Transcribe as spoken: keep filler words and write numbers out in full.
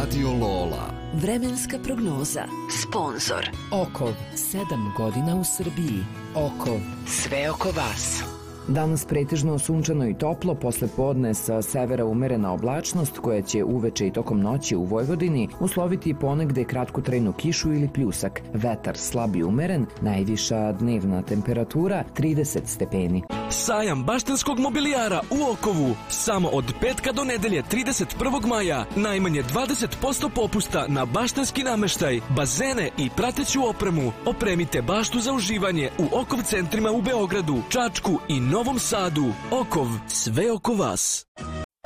Radio Lola. Vremenska prognoza. Sponzor Okov, sedam godina u Srbiji. Okov, sve oko vas. Danas pretežno sunčano i toplo, posle podne sa severa umerena oblačnost koja će uveče i tokom noći u Vojvodini usloviti ponegde kratkotrajnu kišu ili pljusak. Vetar slab i umeren, najviša dnevna temperatura trideset stepeni. Sajam baštenskog mobilijara u Okovu. Samo od petka do nedelje trideset prvog maja najmanje dvadeset posto popusta na baštenski nameštaj, bazene i prateću opremu. Opremite baštu za uživanje u Okov centrima u Beogradu, Čačku i Novom Sadu. Okov, sve oko vas.